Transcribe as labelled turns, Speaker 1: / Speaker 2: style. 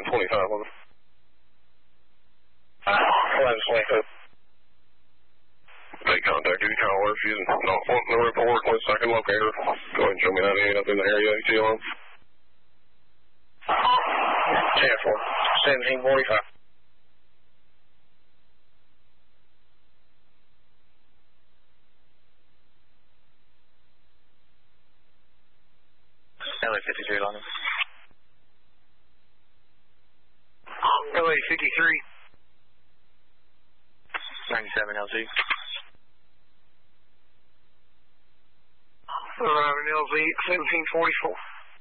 Speaker 1: 1125 on it.
Speaker 2: 1125.
Speaker 1: Make contact with your caller if you're not wanting to report unless I can locate her. Go ahead and show me 98 up in the area AT alarm.
Speaker 2: 10-4, 1745.
Speaker 3: LA 53 London.
Speaker 2: LA 53.
Speaker 3: 97 LZ.
Speaker 2: Arriving LZ 1744.